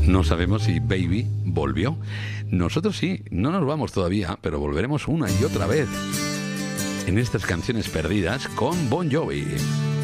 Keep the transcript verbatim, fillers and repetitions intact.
No sabemos si Baby volvió. Nosotros sí, no nos vamos todavía, pero volveremos una y otra vez en estas canciones perdidas con Bon Jovi.